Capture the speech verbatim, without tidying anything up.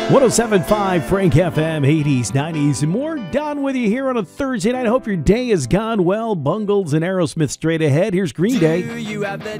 one oh seven point five Frank F M, eighties, nineties, and more. Don with you here on a Thursday night. I hope your day has gone well. Bungles and Aerosmith straight ahead. Here's Green Day. Do you have the